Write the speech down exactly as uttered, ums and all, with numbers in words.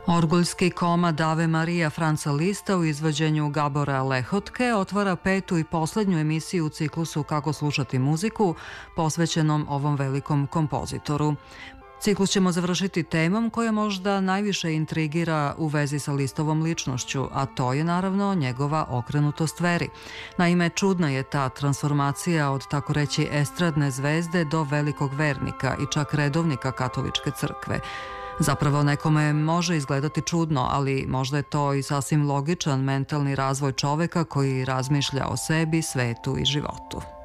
Orguljski komad Ave Marija Franca Lista u izvođenju Gabora Lehotke otvara petu i poslednju emisiju u ciklusu Kako slušati muziku, posvećenom ovom velikom kompozitoru. Ciklus ćemo završiti temom koja možda najviše intrigira u vezi sa Listovom ličnošću, a to je naravno njegova okrenutost veri. Naime, čudna je ta transformacija od tako reći estradne zvezde do velikog vernika i čak redovnika katoličke crkve. Zapravo nekome može izgledati čudno, ali možda je to i sasvim logičan mentalni razvoj čoveka koji razmišlja o sebi, svetu i životu.